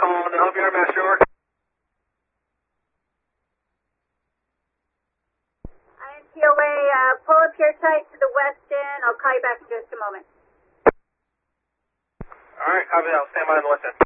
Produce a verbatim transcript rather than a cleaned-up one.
calling to help you, Master York. I N T O A, uh, pull up your tight to the west end. I'll call you back in just a moment. All right, copy that. I'll stand by on the west end.